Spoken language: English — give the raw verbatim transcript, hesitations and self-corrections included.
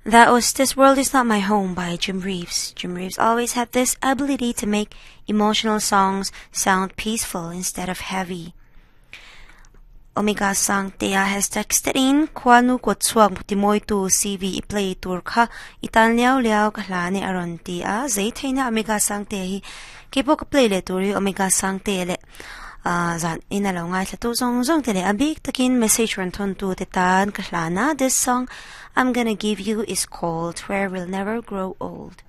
That was This World Is Not My Home by Jim Reeves. Jim Reeves always had this ability to make emotional songs sound peaceful instead of heavy. Omega sang Tea has texted in Kwanu Kwatsuag Timoy to C V play turka itan liao liao kahla ni aron tia zay na Omega sang Tea kipo ka play le turi Omega sang Tea le zan inalaw nga sa tu song song tele abik takin message ron ton tu titan kahla na. This song I'm gonna give you is called Where We'll Never Grow Old.